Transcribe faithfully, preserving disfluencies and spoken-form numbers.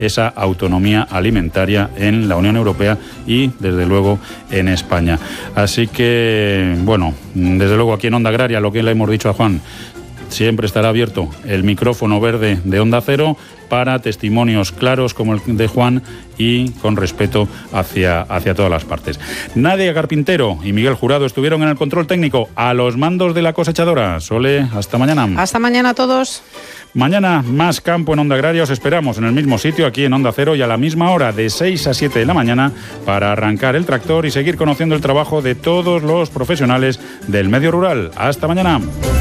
esa autonomía alimentaria en la Unión Europea y, desde luego, en España. Así que, bueno, desde luego aquí en Onda Agraria, lo que le hemos dicho a Juan, siempre estará abierto el micrófono verde de Onda Cero para testimonios claros como el de Juan y con respeto hacia, hacia todas las partes. Nadia Carpintero y Miguel Jurado estuvieron en el control técnico a los mandos de la cosechadora. Sole, hasta mañana. Hasta mañana a todos. Mañana más campo en Onda Agraria. Os esperamos en el mismo sitio, aquí en Onda Cero, y a la misma hora, de seis a siete de la mañana, para arrancar el tractor y seguir conociendo el trabajo de todos los profesionales del medio rural. Hasta mañana.